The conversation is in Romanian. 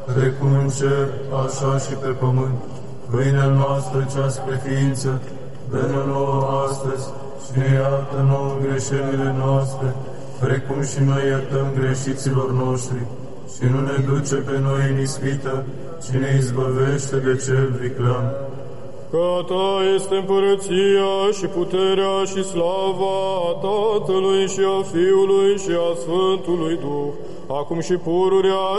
precum în cer, așa și pe pământ. Pâinea noastră cea spre ființă, dă-ne nouă astăzi și ne iartă nouă greșelile noastre, precum și noi iertăm greșiților noștri. Și nu ne duce pe noi în ispită, ci ne izbăvește de cel viclean. Că a ta este împărăția și puterea și slava a Tatălui și a Fiului și a Sfântului Duh, acum și pururea